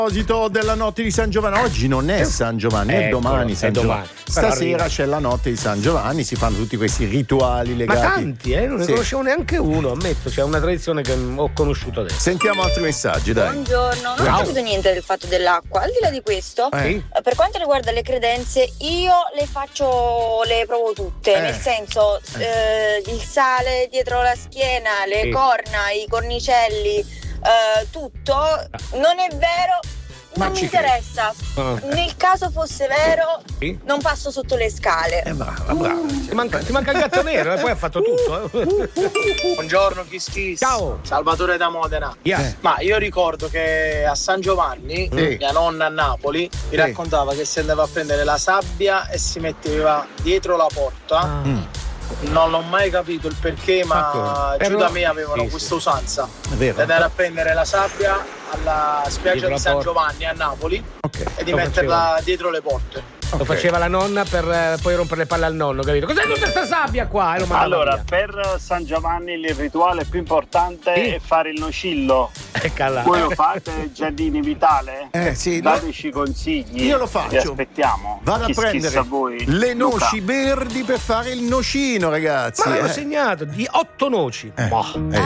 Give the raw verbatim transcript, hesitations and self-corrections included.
A proposito della notte di San Giovanni, oggi non è San Giovanni, è Eccolo, domani è San domani. Giovanni. Stasera arriva. c'è la notte di San Giovanni, si fanno tutti questi rituali Ma legati. tanti, eh? Non ne Sì. conoscevo neanche uno, ammetto, c'è una tradizione che ho conosciuto adesso. Sentiamo altri messaggi, dai. Buongiorno, non Ciao. ho capito niente del fatto dell'acqua. Al di là di questo, Eh. eh, per quanto riguarda le credenze, io le faccio, le provo tutte. Eh. Nel senso, eh, il sale dietro la schiena, le Sì. corna, i cornicelli, eh, tutto. Non è vero. Ma Non mi ci interessa. Ah. Nel caso fosse vero, Sì. non passo sotto le scale. Eh, brava, brava. Ti manca, ti manca il gatto nero e poi ha fatto tutto. Eh. Buongiorno Kiss Kiss. Ciao. Salvatore da Modena. Yeah. Ma io ricordo che a San Giovanni, Sì. mia nonna a Napoli, mi raccontava che si andava a prendere la sabbia e si metteva dietro la porta. Ah. Mm, Non l'ho mai capito il perché, ma Ma come? giù Però- da me avevano sì, questa sì. usanza è vero. di andare a prendere la sabbia alla spiaggia Dietro di la San porta. Giovanni a Napoli Ok. e di Lo metterla dietro le porte. Lo Ok. faceva la nonna per eh, poi rompere le palle al nonno, capito? Cos'è tutta sta sabbia qua? E lo mandava Allora, via. per San Giovanni il rituale più importante Sì. è fare il nocillo. Ecca là. Voi lo fate, Giardini Vitale? Eh, sì, no. Dateci consigli. Io lo faccio. Vi aspettiamo. Vado a Chi prendere schissa a voi. le Luca. noci verdi per fare il nocino, ragazzi. Ma l'avevo eh. segnato di otto noci. Eh, Boh. eh,